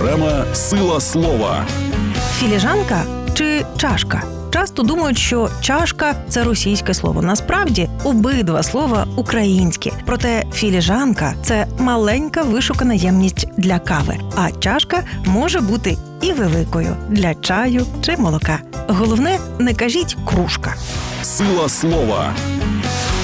Програма «Сила слова». Філіжанка чи чашка? Часто думають, що чашка – це російське слово. Насправді, обидва слова українські. Проте філіжанка – це маленька вишукана ємність для кави. А чашка може бути і великою – для чаю чи молока. Головне – не кажіть кружка. «Сила слова»